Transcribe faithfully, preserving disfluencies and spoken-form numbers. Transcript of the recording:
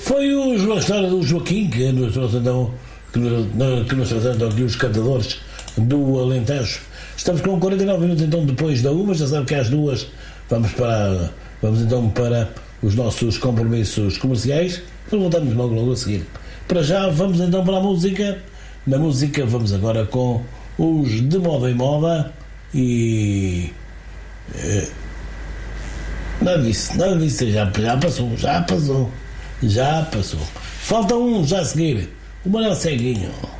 Foi o, a história do Joaquim que nos trouxe então, que nos, que nos trouxe então aqui os cantadores do Alentejo. Estamos com quarenta e nove minutos então depois da uma, já sabe que às duas vamos para, vamos então para os nossos compromissos comerciais, depois voltamos logo, logo a seguir. Para já vamos então para a música. Na música vamos agora com os De Moda em Moda e... Eh, nada disso, nada disso, já, já passou, já passou, já passou. Falta um já a seguir, o Manuel Ceguinho.